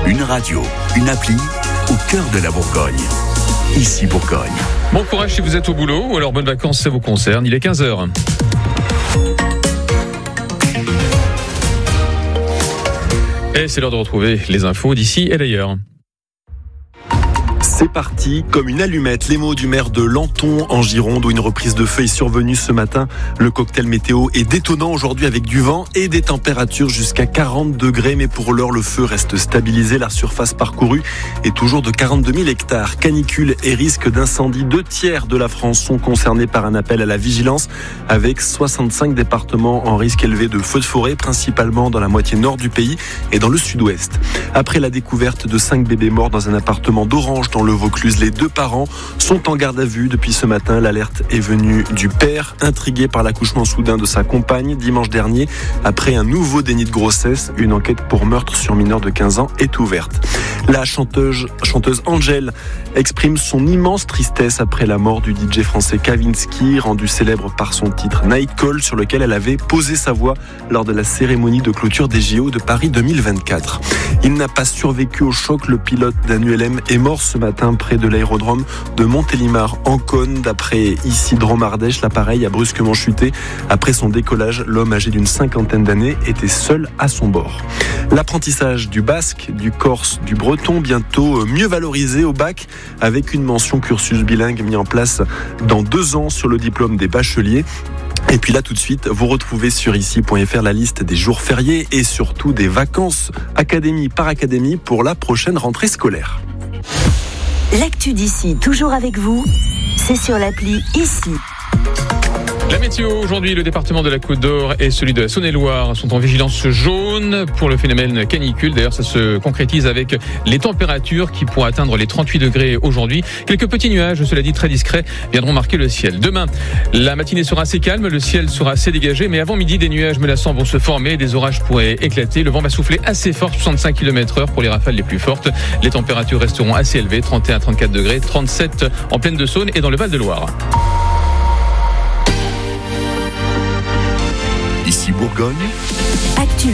Une radio, une appli au cœur de la Bourgogne. Ici Bourgogne. Bon courage si vous êtes au boulot ou alors bonnes vacances, ça vous concerne. Il est 15h. Et c'est l'heure de retrouver les infos d'ici et d'ailleurs. C'est parti, comme une allumette, les mots du maire de Lanton en Gironde où une reprise de feu est survenue ce matin. Le cocktail météo est détonnant aujourd'hui avec du vent et des températures jusqu'à 40 degrés. Mais pour l'heure, le feu reste stabilisé. La surface parcourue est toujours de 42 000 hectares. Canicule et risque d'incendie. 2/3 de la France sont concernés par un appel à la vigilance avec 65 départements en risque élevé de feux de forêt, principalement dans la moitié nord du pays et dans le sud-ouest. Après la découverte de 5 bébés morts dans un appartement d'Orange dans le Vaucluse, les 2 parents sont en garde à vue depuis ce matin. L'alerte est venue du père, intrigué par l'accouchement soudain de sa compagne dimanche dernier. Après un nouveau déni de grossesse, une enquête pour meurtre sur mineur de 15 ans est ouverte. La chanteuse Angèle exprime son immense tristesse après la mort du DJ français Kavinsky, rendu célèbre par son titre Night Call, sur lequel elle avait posé sa voix lors de la cérémonie de clôture des JO de Paris 2024. Il n'a pas survécu au choc. Le pilote d'un ULM est mort ce matin près de l'aérodrome de Montélimar en Cône. D'après ici Drôme Ardèche, l'appareil a brusquement chuté. Après son décollage, l'homme âgé d'une 50aine d'années était seul à son bord. L'apprentissage du basque, du corse, du breton, bientôt mieux valorisé au bac avec une mention cursus bilingue mis en place dans 2 ans sur le diplôme des bacheliers. Et puis là, tout de suite, vous retrouvez sur ici.fr la liste des jours fériés et surtout des vacances académie par académie pour la prochaine rentrée scolaire. L'actu d'ici, toujours avec vous, c'est sur l'appli Ici. La météo, aujourd'hui, le département de la Côte d'Or et celui de la Saône-et-Loire sont en vigilance jaune pour le phénomène canicule. D'ailleurs, ça se concrétise avec les températures qui pourront atteindre les 38 degrés aujourd'hui. Quelques petits nuages, cela dit très discrets, viendront marquer le ciel. Demain, la matinée sera assez calme, le ciel sera assez dégagé, mais avant midi, des nuages menaçants vont se former, des orages pourraient éclater. Le vent va souffler assez fort, 65 km/h pour les rafales les plus fortes. Les températures resteront assez élevées, 31 à 34 degrés, 37 en plaine de Saône et dans le Val-de-Loire. Ici Bourgogne. Actu